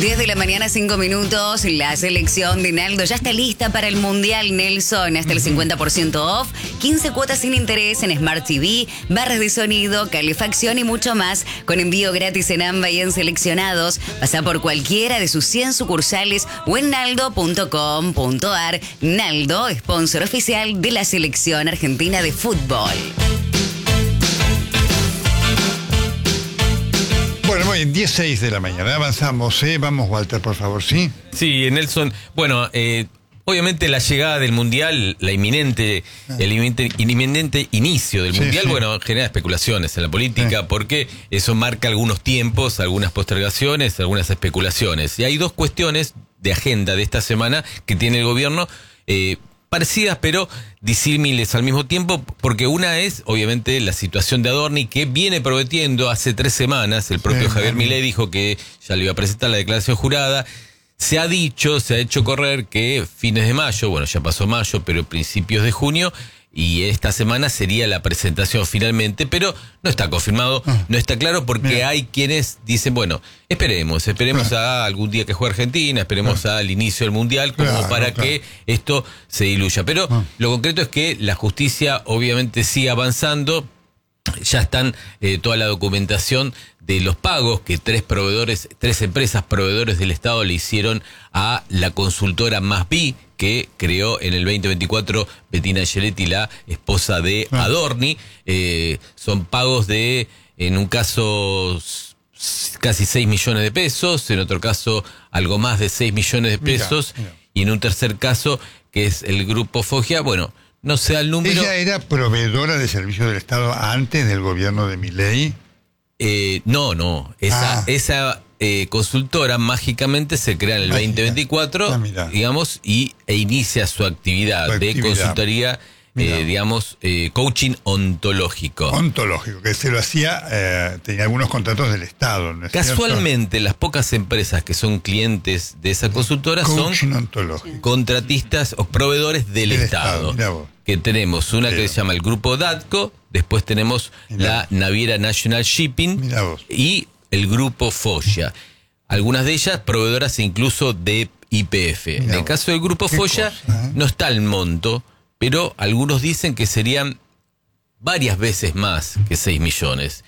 10 de la mañana, 5 minutos. La selección de Naldo ya está lista para el Mundial, Nelson. Hasta el 50% off, 15 cuotas sin interés en Smart TV, barras de sonido, calefacción y mucho más. Con envío gratis en AMBA y en seleccionados. Pasá por cualquiera de sus 100 sucursales o en naldo.com.ar. Naldo, sponsor oficial de la selección argentina de fútbol. Bueno, muy bien, 10:06 de la mañana. Avanzamos, ¿eh? Vamos, Walter, por favor, ¿sí? Sí, Nelson. Bueno, obviamente la llegada del Mundial, el inminente inicio del Mundial, bueno, genera especulaciones en la política porque eso marca algunos tiempos, algunas postergaciones, algunas especulaciones. Y hay dos cuestiones de agenda de esta semana que tiene el gobierno, parecidas pero disímiles al mismo tiempo, porque una es obviamente la situación de Adorni, que viene prometiendo hace 3 semanas. El propio Javier Milei dijo que ya le iba a presentar la declaración jurada. Se ha hecho correr que fines de mayo, bueno, ya pasó mayo, pero principios de junio, y esta semana sería la presentación finalmente, pero no está confirmado, no está claro, porque hay quienes dicen, bueno, esperemos a algún día que juegue Argentina, esperemos al inicio del Mundial, como para que esto se diluya. Pero lo concreto es que la justicia obviamente sigue avanzando. Ya están toda la documentación de los pagos que 3 empresas proveedores del Estado le hicieron a la consultora Masbi, que creó en el 2024 Bettina Angeletti, la esposa de Adorni. Son pagos de, en un caso, casi 6 millones de pesos, en otro caso algo más de 6 millones de pesos, y en un tercer caso, que es el Grupo Foggia, bueno, no sé el número. ¿Ella era proveedora de servicios del Estado antes del gobierno de Milei? No. Esa consultora mágicamente se crea en el 2024, digamos, e inicia su actividad de consultoría, digamos, coaching ontológico. Ontológico, que se lo hacía, tenía algunos contratos del Estado, ¿no es casualmente, cierto? Las pocas empresas que son clientes de esa consultora son contratistas o proveedores del Estado. Que tenemos una que se llama el Grupo DATCO, después tenemos la Naviera National Shipping y el Grupo Foggia. Algunas de ellas proveedoras incluso de YPF. En el caso del Grupo Foggia no está el monto, pero algunos dicen que serían varias veces más que 6 millones.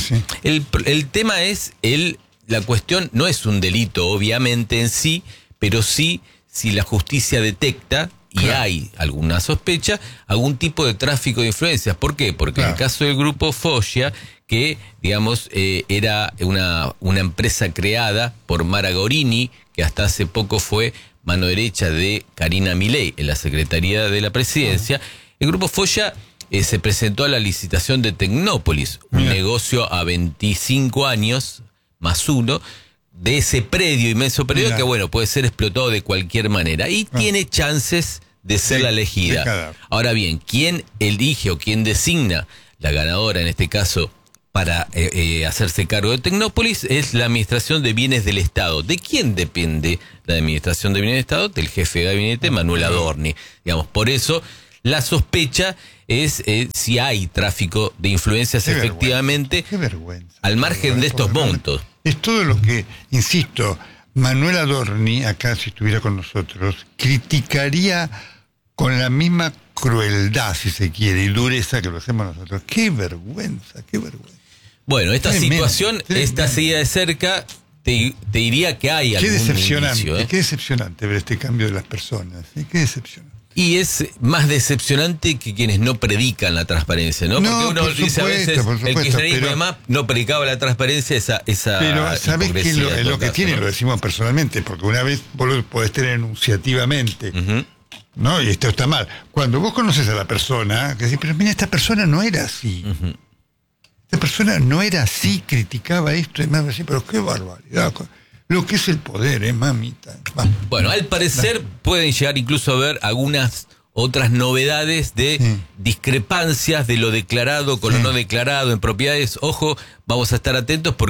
El tema es, la cuestión no es un delito obviamente en sí, pero sí si la justicia detecta y hay alguna sospecha, algún tipo de tráfico de influencias. ¿Por qué? Porque en el caso del Grupo Foggia, que digamos era una empresa creada por Mara Gorini, que hasta hace poco fue mano derecha de Karina Milei en la Secretaría de la Presidencia, el Grupo Foggia se presentó a la licitación de Tecnópolis, un negocio a 25 años, más uno, de ese predio, inmenso predio, que bueno, puede ser explotado de cualquier manera, y tiene chances de ser la elegida. Ahora bien, ¿quién elige o quién designa la ganadora, en este caso, para hacerse cargo de Tecnópolis? Es la Administración de Bienes del Estado. ¿De quién depende la Administración de Bienes del Estado? Del jefe de gabinete, Manuel Adorni. Digamos, por eso la sospecha es si hay tráfico de influencias efectivamente, al margen de estos montos. Es todo lo que, insisto, Manuel Adorni, acá si estuviera con nosotros, criticaría con la misma crueldad, si se quiere, y dureza que lo hacemos nosotros. ¡Qué vergüenza, qué vergüenza! Bueno, esta situación, esta seguida de cerca, te diría que hay algún indicio, Qué decepcionante ver este cambio de las personas, qué decepcionante. Y es más decepcionante que quienes no predican la transparencia, ¿no? Porque uno dice a veces, el kirchnerismo además no predicaba la transparencia, esa pero ¿sabés qué es lo que tiene? Lo decimos personalmente, porque una vez vos lo podés tener enunciativamente, ¿no? Y esto está mal. Cuando vos conoces a la persona, que decís, pero mira, esta persona no era así. Esta persona no era así, criticaba esto, y más así, pero qué barbaridad. Lo que es el poder, mamita. Bueno, al parecer pueden llegar incluso a ver algunas otras novedades de discrepancias de lo declarado con lo no declarado en propiedades. Ojo, vamos a estar atentos porque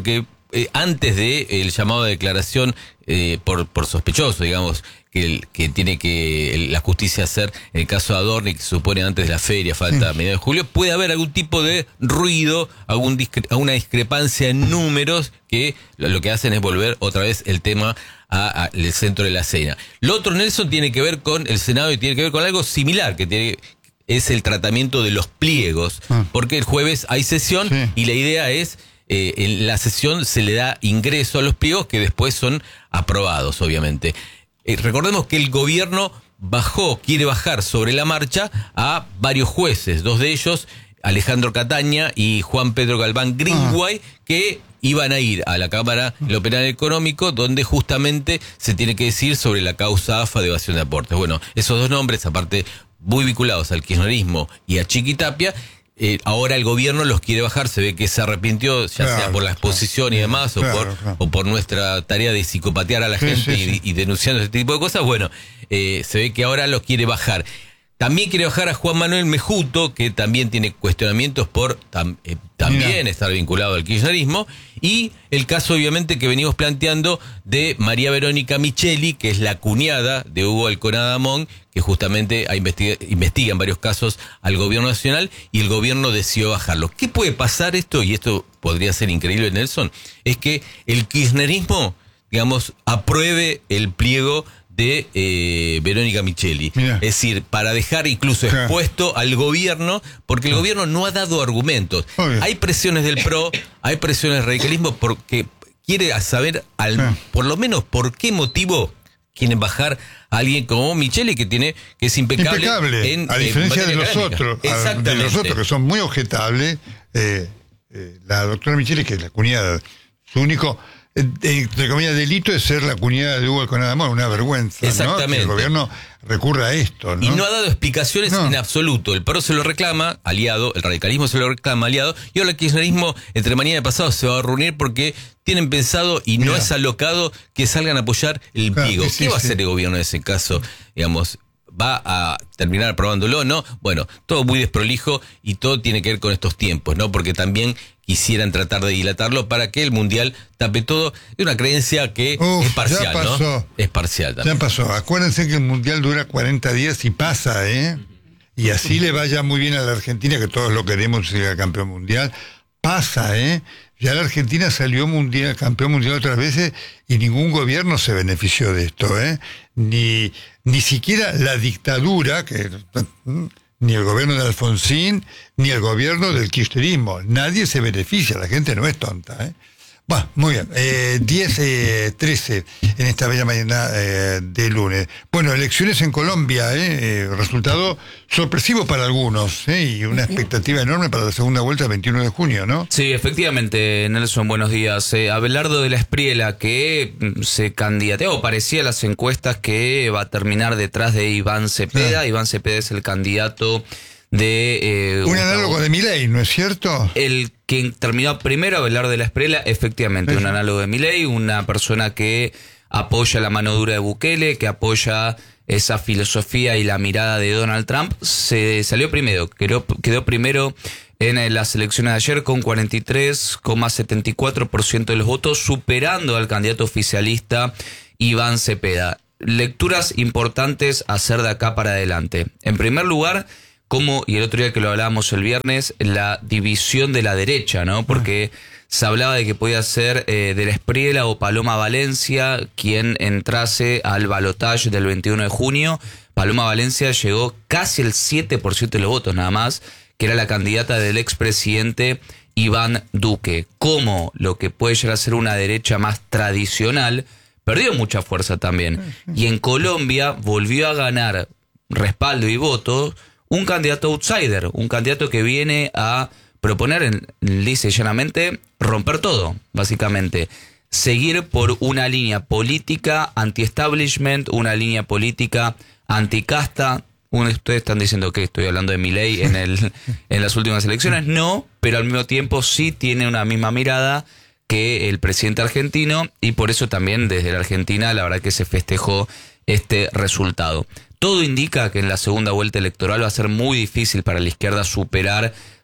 antes de el llamado de declaración por sospechoso, digamos, que tiene que la justicia hacer en el caso de Adorni, que se supone antes de la feria, falta a mediados de julio, puede haber algún tipo de ruido, alguna discrepancia en números que lo que hacen es volver otra vez el tema al centro de la escena. Lo otro, Nelson, tiene que ver con el Senado y tiene que ver con algo similar, es el tratamiento de los pliegos, porque el jueves hay sesión y la idea es, en la sesión se le da ingreso a los pliegos que después son aprobados, obviamente. Recordemos que el gobierno quiere bajar sobre la marcha a varios jueces, dos de ellos, Alejandro Cataña y Juan Pedro Galván Greenway, que iban a ir a la Cámara de lo Penal Económico, donde justamente se tiene que decir sobre la causa AFA de evasión de aportes. Bueno, esos dos nombres, aparte muy vinculados al kirchnerismo y a Chiquitapia, ahora el gobierno los quiere bajar, se ve que se arrepintió, ya sea por la exposición y demás, o por nuestra tarea de psicopatear a la gente y denunciando este tipo de cosas. Bueno, se ve que ahora los quiere bajar. También quiere bajar a Juan Manuel Mejuto, que también tiene cuestionamientos por también estar vinculado al kirchnerismo, y el caso obviamente que venimos planteando de María Verónica Micheli, que es la cuñada de Hugo Alconada Amón, que justamente investiga en varios casos al gobierno nacional, y el gobierno decidió bajarlo. ¿Qué puede pasar esto? Y esto podría ser increíble, Nelson, es que el kirchnerismo, digamos, apruebe el pliego de Verónica Micheli. Es decir, para dejar incluso expuesto al gobierno, porque el gobierno no ha dado argumentos. Hay presiones del PRO, hay presiones del radicalismo, porque quiere saber por lo menos por qué motivo quieren bajar a alguien como Micheli, que es impecable. A diferencia de los otros, que son muy objetables. La doctora Micheli, que es la cuñada, su único, entre comillas, delito es ser la cuñada de Hugo Alconada Amón, una vergüenza. Exactamente. ¿No? Que el gobierno recurra a esto, ¿no? Y no ha dado explicaciones en absoluto. El PRO se lo reclama, aliado, el radicalismo se lo reclama, aliado, y ahora el kirchnerismo, entre mañana y pasado, se va a reunir porque tienen pensado, y no es alocado, que salgan a apoyar el pliego. ¿Qué va a hacer el gobierno en ese caso? Digamos, ¿va a terminar aprobándolo? No. Bueno, todo muy desprolijo y todo tiene que ver con estos tiempos, ¿no? Porque también quisieran tratar de dilatarlo para que el Mundial tape todo. Es una creencia que es parcial, ¿no? Es parcial también. Ya pasó. Acuérdense que el Mundial dura 40 días y pasa, ¿eh? Y así le vaya muy bien a la Argentina, que todos lo queremos ser campeón mundial. Pasa, ¿eh? Ya la Argentina salió campeón mundial otras veces y ningún gobierno se benefició de esto, ¿eh? Ni siquiera la dictadura, ni el gobierno de Alfonsín, ni el gobierno del kirchnerismo. Nadie se beneficia, la gente no es tonta, ¿eh? Bueno, muy bien. 10:13 en esta bella mañana de lunes. Bueno, elecciones en Colombia, resultado sorpresivo para algunos, y una expectativa enorme para la segunda vuelta el 21 de junio, ¿no? Sí, efectivamente, Nelson, buenos días. Abelardo de la Espriela, que se candidateó, parecía las encuestas que va a terminar detrás de Iván Cepeda. Iván Cepeda es el candidato de un análogo de Milei, ¿no es cierto? El que terminó primero, Abelardo de la Espriela, efectivamente, un análogo de Milei, una persona que apoya la mano dura de Bukele, que apoya esa filosofía y la mirada de Donald Trump. Se salió primero, quedó primero en las elecciones de ayer con 43,74% de los votos, superando al candidato oficialista Iván Cepeda. Lecturas importantes a hacer de acá para adelante. En primer lugar, y el otro día que lo hablábamos el viernes, la división de la derecha, ¿no? Porque se hablaba de que podía ser de la Espriela o Paloma Valencia quien entrase al balotaje del 21 de junio. Paloma Valencia llegó casi el 7% de los votos nada más, que era la candidata del expresidente Iván Duque. Como lo que puede llegar a ser una derecha más tradicional, perdió mucha fuerza también. Y en Colombia volvió a ganar respaldo y votos un candidato outsider, un candidato que viene a proponer, lisa y llanamente, romper todo, básicamente. Seguir por una línea política anti-establishment, una línea política anticasta. Ustedes están diciendo que estoy hablando de Milei en las últimas elecciones. No, pero al mismo tiempo sí tiene una misma mirada que el presidente argentino, y por eso también desde la Argentina la verdad que se festejó este resultado. Todo indica que en la segunda vuelta electoral va a ser muy difícil para la izquierda superar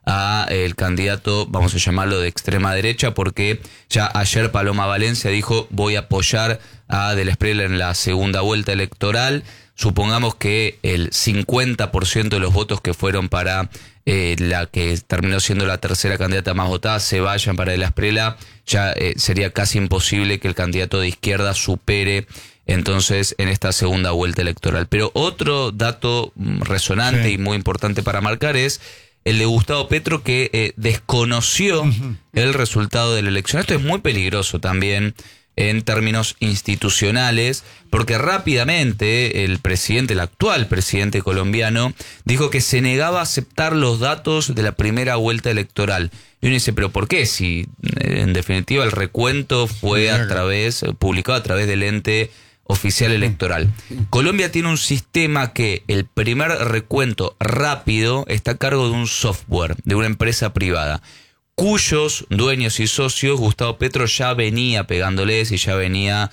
a el candidato, vamos a llamarlo de extrema derecha, porque ya ayer Paloma Valencia dijo: voy a apoyar a Del Espriella en la segunda vuelta electoral. Supongamos que el 50% de los votos que fueron para la que terminó siendo la tercera candidata más votada se vayan para Del Espriella, ya sería casi imposible que el candidato de izquierda supere entonces en esta segunda vuelta electoral. Pero otro dato resonante y muy importante para marcar es el de Gustavo Petro, que desconoció el resultado de la elección. Esto es muy peligroso también en términos institucionales, porque rápidamente el actual presidente colombiano, dijo que se negaba a aceptar los datos de la primera vuelta electoral. Y uno dice, ¿pero por qué? Si en definitiva el recuento fue publicado a través del ente oficial electoral. Colombia tiene un sistema que el primer recuento rápido está a cargo de un software, de una empresa privada, cuyos dueños y socios Gustavo Petro ya venía pegándoles y ya venía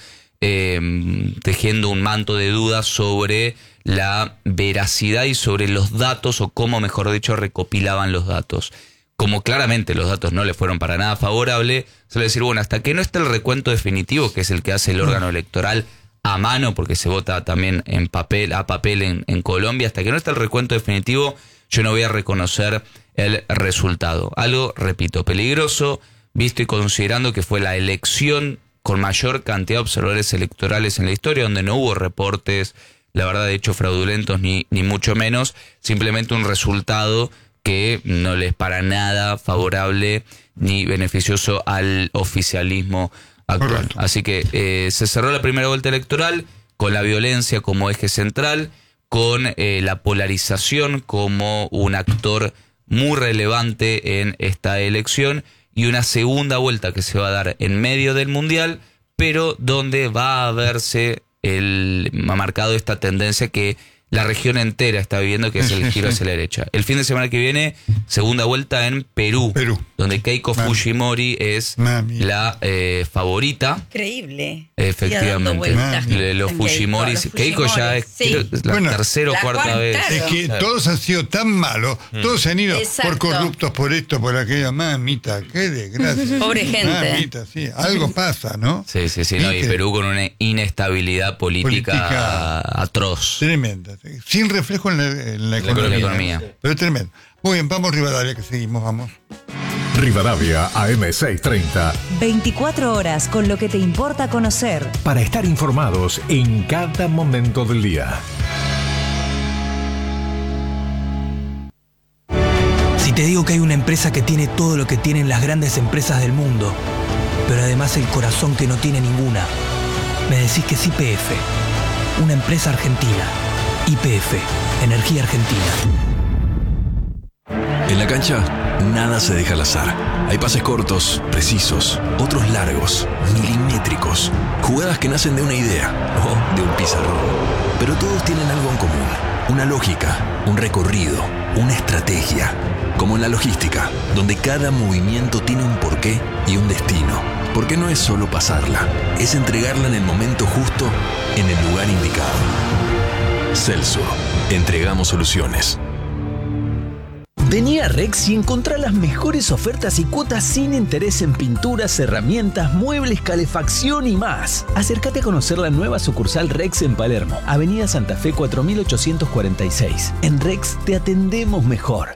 tejiendo un manto de dudas sobre la veracidad y sobre los datos, o cómo, mejor dicho, recopilaban los datos. Como claramente los datos no le fueron para nada favorables, se le decir, bueno, hasta que no esté el recuento definitivo, que es el que hace el órgano electoral a mano, porque se vota también a papel en Colombia, hasta que no esté el recuento definitivo, yo no voy a reconocer el resultado. Algo, repito, peligroso, visto y considerando que fue la elección con mayor cantidad de observadores electorales en la historia, donde no hubo reportes, la verdad, de hechos fraudulentos, ni mucho menos, simplemente un resultado que no le es para nada favorable ni beneficioso al oficialismo actual. Correcto. Así que se cerró la primera vuelta electoral con la violencia como eje central, con la polarización como un actor muy relevante en esta elección, y una segunda vuelta que se va a dar en medio del Mundial, pero donde va a verse marcado esta tendencia que la región entera está viviendo, que es el giro hacia la derecha. El fin de semana que viene, segunda vuelta en Perú. Donde Keiko Fujimori es la favorita. Increíble. Efectivamente. Los Fujimori. Keiko ya es la tercera o cuarta vez. Es que todos han sido tan malos, todos se han ido por corruptos, por esto, por aquello. Mamita, qué desgracia. Pobre gente. Mamita, sí, algo pasa, ¿no? Sí, no, y Perú con una inestabilidad política atroz. Tremenda. Sin reflejo en la economía. Pero es tremendo. Muy bien, vamos Rivadavia, que seguimos, vamos. Rivadavia AM630. 24 horas con lo que te importa conocer. Para estar informados en cada momento del día. Si te digo que hay una empresa que tiene todo lo que tienen las grandes empresas del mundo, pero además el corazón que no tiene ninguna, me decís que es YPF, una empresa argentina. YPF, Energía Argentina. En la cancha, nada se deja al azar. Hay pases cortos, precisos, otros largos, milimétricos. Jugadas que nacen de una idea o de un pizarrón. Pero todos tienen algo en común. Una lógica, un recorrido, una estrategia. Como en la logística, donde cada movimiento tiene un porqué y un destino. Porque no es solo pasarla, es entregarla en el momento justo, en el lugar indicado. Celso, entregamos soluciones. Vení a Rex y encontrá las mejores ofertas y cuotas sin interés en pinturas, herramientas, muebles, calefacción y más. Acércate a conocer la nueva sucursal Rex en Palermo, Avenida Santa Fe 4846. En Rex te atendemos mejor.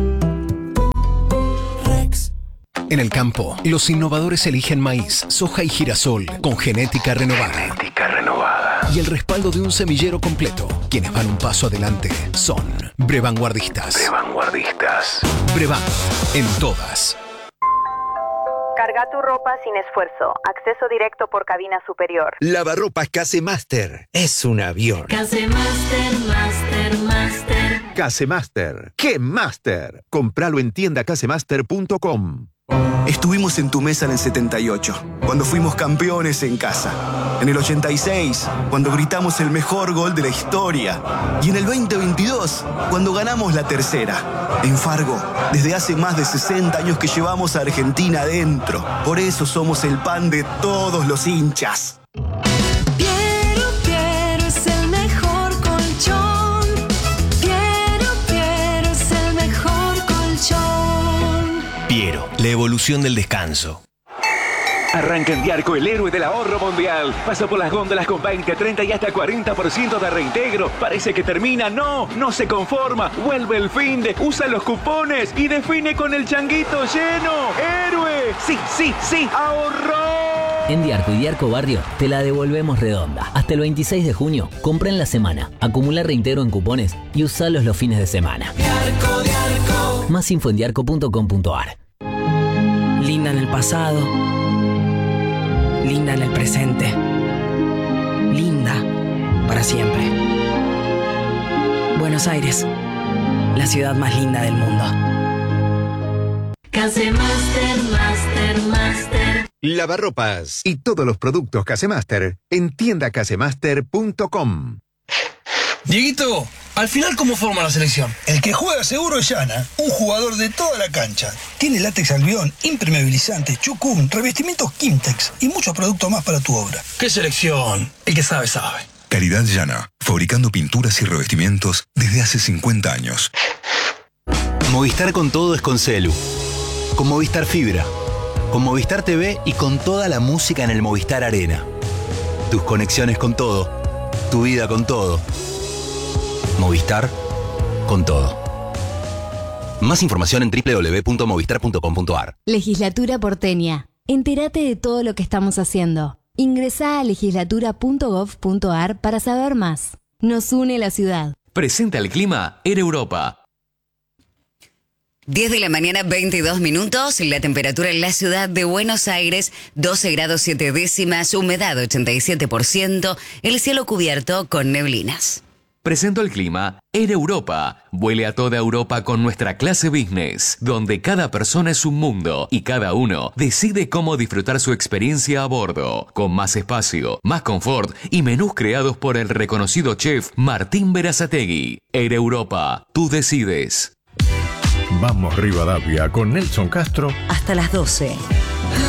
En el campo, los innovadores eligen maíz, soja y girasol con genética renovada. Y el respaldo de un semillero completo. Quienes van un paso adelante son Brevanguardistas. Brevan, en todas. Carga tu ropa sin esfuerzo. Acceso directo por cabina superior. Lavarropas Casemaster. Es un avión. Casemaster, Master. Casemaster. ¡Qué Master! Compralo en tiendacasemaster.com. Estuvimos en tu mesa en el 78, cuando fuimos campeones en casa. En el 86, cuando gritamos el mejor gol de la historia. Y en el 2022, cuando ganamos la tercera. En Fargo, desde hace más de 60 años que llevamos a Argentina adentro. Por eso somos el pan de todos los hinchas. Piero es el mejor colchón. Piero es el mejor colchón. la evolución del descanso. Arranca en Diarco el héroe del ahorro mundial. Pasa por las góndolas con 20, 30 y hasta 40% de reintegro. Parece que termina. No se conforma. Vuelve el finde, usa los cupones y define con el changuito lleno. ¡Héroe! Sí, ahorró. En Diarco y Diarco Barrio te la devolvemos redonda. Hasta el 26 de junio, compra en la semana, acumula reintegro en cupones y usalos los fines de semana. Diarco. Más info en diarco.com.ar. Linda en el pasado, linda en el presente, linda para siempre. Buenos Aires, la ciudad más linda del mundo. Casemaster, Master. Lavarropas y todos los productos Casemaster en tiendacasemaster.com. Dieguito, al final, ¿cómo forma la selección? El que juega seguro es Yana, un jugador de toda la cancha. Tiene látex albión, impermeabilizante, chucún, revestimientos Kimtex y muchos productos más para tu obra. ¿Qué selección? El que sabe, sabe. Calidad Yana, fabricando pinturas y revestimientos desde hace 50 años. Movistar con todo es con Celu. Con Movistar Fibra. Con Movistar TV y con toda la música en el Movistar Arena. Tus conexiones con todo. Tu vida con todo. Movistar con todo. Más información en www.movistar.com.ar. Legislatura porteña. Entérate de todo lo que estamos haciendo. Ingresá a legislatura.gov.ar para saber más. Nos une la ciudad. Presenta el clima en Europa. 10 de la mañana, 22 minutos. La temperatura en la ciudad de Buenos Aires, 12 grados 7 décimas, humedad 87%, el cielo cubierto con neblinas. Presento el clima en Europa. Vuele a toda Europa con nuestra clase business, donde cada persona es un mundo y cada uno decide cómo disfrutar su experiencia a bordo, con más espacio, más confort y menús creados por el reconocido chef Martín Berazategui. Air Europa, tú decides. Vamos Rivadavia con Nelson Castro. Hasta las 12.